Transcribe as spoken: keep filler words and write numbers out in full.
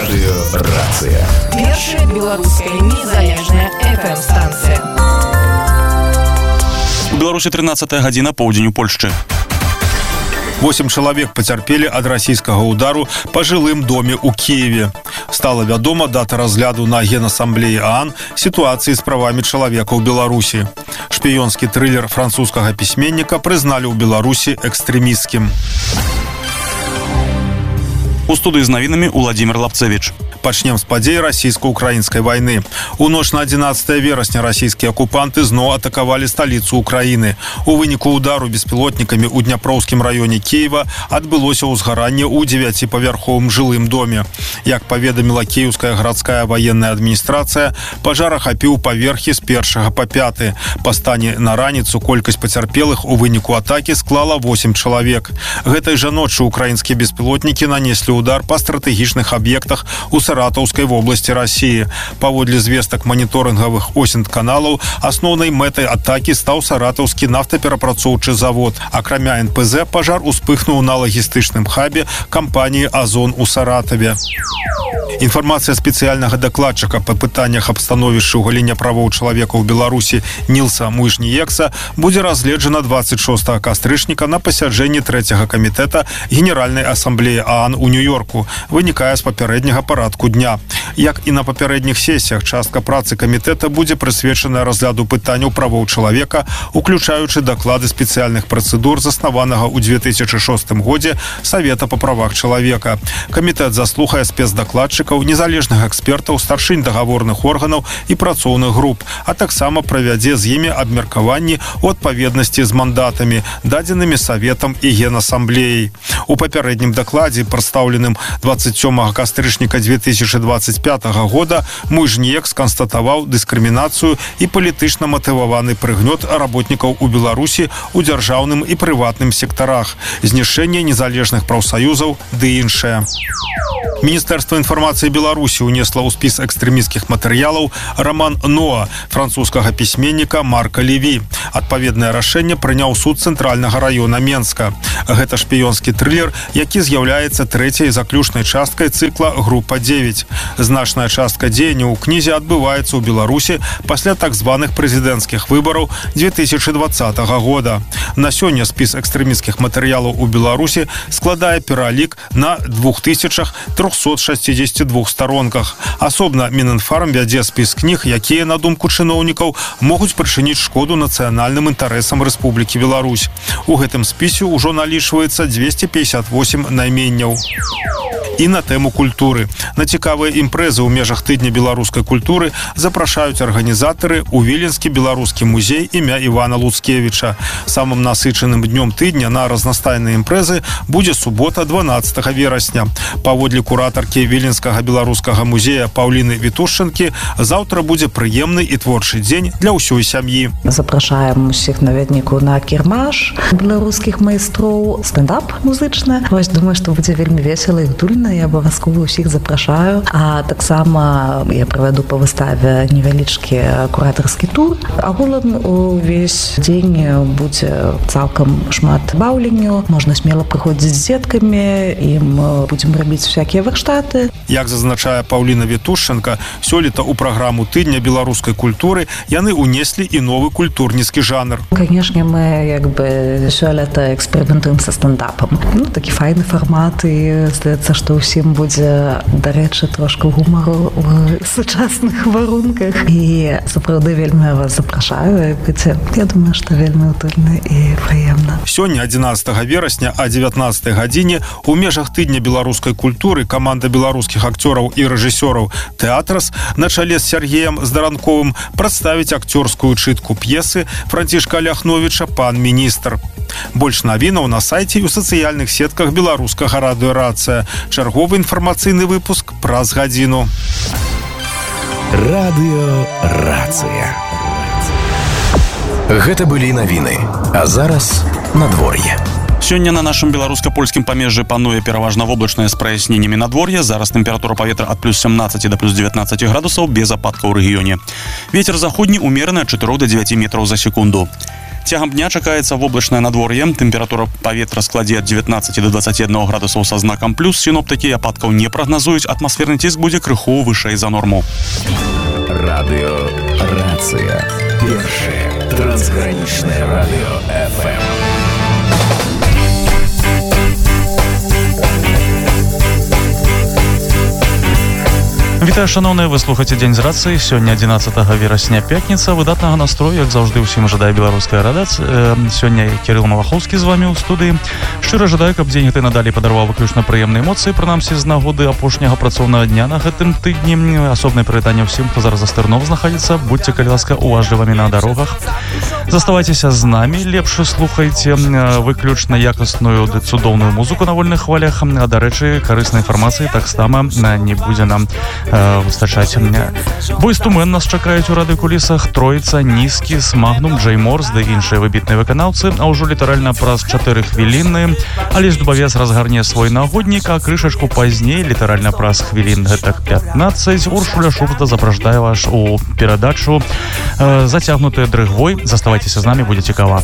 Радыёрацыя. Першая беларуская незалежная эф эм-станцыя. У Беларусі тринадцатая гадзіна, поўдзень у Польшчы. Восемь чалавек пацярпелі ад расійскага удару па жылым доме ў Кіеве. Стала вядома дата разгляду на Генасамблеі ААН сітуацыі з правамі чалавека ў Беларусі. Шпіёнскі трылер французскага пісьменніка прызналі ў Беларусі экстрэмісцкім. У студыі з навінамі Уладзімір Лапцевіч. Пачнем з падзей расійска-украінскай вайны. У ноч на адзінаццатае верасня расійскія акупанты зноў атакавалі сталіцу Украіны. У выніку удару беспілотнікамі ў Дняпроўскім раёне Кіева адбылося ўзгаранне ў дзевяціпавярховым жылым доме. Як паведаміла кіеўская гарадская ваенная адміністрацыя, пажар ахапіў паверхі з першага па пяты. Па стане на раніцу колькасць пацярпелых у выніку атакі склала восемь чалавек. Гэтай жа ноччу украінскія беспілотнікі нанеслі удар па стратэгічных аб'ектах у Саратаўскай вобласці Расіі. Паводле звестак маніторынгавых осінт-каналаў, асноўнай мэтай атакі стаў саратаўскі нафтаперапрацоўчы завод. Акрамя эн пэ зэ, пажар успыхнуў на лагістычным хабе кампаніі «Азон» у Саратаве. Інфармацыя спецыяльнага дакладчыка па пытаннях аб становішчы ў галіне правоў чалавека ў Беларусі Нілса Муйжніекса будзе разгледжана двадцать шостага кастрычніка на пасяджэнні трэцяга камітэта Генеральнай асамблеі ААН у Нью-Йорку, вынікае з папярэдняга парадку дня. Як і на папярэдніх сесіях, частка працы камітэта будзе прысвечаная разгляду пытанняў правоў чалавека, уключаючы даклады спецыяльных працэдур, заснаванага ў две тысячы шостым годзе Савета па правах чалавека. Камітэт заслухае спецдакладчыкаў, незалежных экспертаў, старшынь дагаворных органаў і працоўных груп, а таксама правядзе з імі абмеркаванні ў адпаведнасці з мандатамі, дадзенымі Саветам і Генасамблеяй. У папярэднім дакладзе, прадстаўленым двадцать сёмага кастрычніка две тысячи двадцать пятага года, Муйжніекс канстатаваў дыскрымінацыю і палітычна матываваны прыгнёт работнікаў у Беларусі у дзяржаўным і прыватным сектарах, знішчэнне незалежных прафсаюзаў ды іншае. Міністэрства інфармацыі Беларусі ўнесла ў спіс экстрэмісцкіх матэрыялаў раман «Ноа» французскага пісьменніка Марка Леві. Адпаведнае рашэнне прыняў суд цэнтральнага раёна Менска. Гэта шпіёнскі трылер, які з'яўляецца трэцяй заключнай часткай цыкла «Група девять». Значная частка дзеянняў у кнізе адбываецца ў Беларусі пасля так званых прэзідэнцкіх выбараў две тысячи двадцатага года. На сёння спіс экстрэмісцкіх матэрыялаў у Беларусі складае пералік на две тысячи триста шестьдесят два старонках. Асобна Мінінфарм вядзе спіс кніг, якія, на думку чыноўнікаў, могуць прычыніць шкоду нацыянальным інтарэсам Рэспублікі Беларусь. У гэтым спісе ўжо налічваецца двести пятьдесят восемь найменняў. І на тэму культуры. На цікавыя імпрэзы ў межах тыдня беларускай культуры запрашаюць арганізатары ў Віленскі беларускі музей імя Івана Луцкевіча. Самым насычаным днём тыдня на разнастайныя імпрэзы будзе субота дванаццатага верасня. Паводле куратаркі Віленскага беларускага музея Паўліны Вітушчанкі, заўтра будзе прыемны і творчы дзень для ўсёй сям'і. Запрашаем усіх наведнікаў на кірмаш беларускіх майстроў, стендап музычны. Вось, думаю, што будзе вельмі весела і дульна. Я абавязкова ўсіх запрашаю. А таксама я правяду па выставе невялічкі куратарскі тур. Агулам увесь дзень будзе цалкам шмат баўленню. Можна смела прыходзіць з дзеткамі, і мы будзем рабіць всякія варштаты. Як зазначае Паўліна Вітушчанка, сёлета ў праграму тыдня беларускай культуры яны ўнеслі і новы культурніцкі жанр. Канешне, мы як бы сёлета эксперыментуем са стендапам. Ну, такі файны фармат, і здаецца, што усім будзе, дарэчы, трошку гумару ў сучасных варунках. І сапраўды вельмі вас запрашаю. Я думаю, што вельмі утульна і прыемна. Сёння, адзінаццатага верасня, а дзевятнаццатай гадзіне у межах тыдня беларускай культуры каманда беларускіх акцёраў і рэжысёраў «Тэатрас» на чале з Сергеем Здаранковым прадставіць акцёрскую чытку п'есы Францішка Ляхновіча «Пан міністр». Больш навінаў на сайце і ў сацыяльных сетках беларускага радыёрацыя. Чарговы інфармацыйны выпуск праз гадзіну. Радыёрацыя. Гэта былі навіны. А зараз надвор'е. Сёння на нашым беларуска-польскім памежжы пануе пераважна воблачнае з праясненнямі надвор'я. Зараз тэмпература паветра ад плюс семнаццаці да плюс дзевятнаццаці градусаў без ападкаў у рэгіёне. Вецер заходні ўмераны ад чатырох да дзевяці метраў за секунду. Цягам дня чакаецца воблачнае надвор'е. Тэмпература паветра складзе ад дзевятнаццаці да дваццаці аднаго градусаў са знакам плюс. Сіноптыкі ападкаў не прагназуюць. Атмасферны ціск будзе крыху вышэй за норму. Радыё Рацыя. Першае трансгранічнае радыё эф эм. Вітаю, шановныя, вы слухаце Дзень з рацыі. Сёння адзінаццатага верасня, пятніца. Выдатнага настрою, як заўжды, усім жадае беларуская радацыя. Сёння Кірыл Малахоўскі з вамі ў студыі. Шчыра жадаю, каб дзень гэты надалей падарваў выключна прыемныя эмоцыі, прынамсі з нагоды апошняга працоўнага дня на гэтым тыдні. Асобнае прывітанне ўсім, хто зараз за стырном знаходзіцца. Будьце, калі ласка, уважлівымі на дарогах. Заставайцеся з намі, лепш слухайце выключна якасную ды цудоўную музыку на вольных хвалях. А, дарэчы, карыснай інфармацыі таксама не будзе нам выстачаць. Бойз ту мен нас чакаюць у радыёкулісах, Троіца, Нізкі, Смагнум, Джей Морс ды іншыя выбітныя выканаўцы. А ўжо літаральна праз чатыры хвіліны Алесь Дубавец разгарне свой нагоднік, а крышачку пазней, літаральна праз хвілін гэтак пятнаццаць, Уршуля Шурда запраждае вас у перадачу «Зацягнутыя дрыгвой». Заставайцеся з намі, будзе цікава.